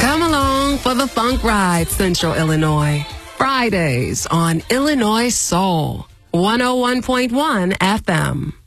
Come along for the funk ride, Central Illinois. Fridays on Illinois Soul, 101.1 FM.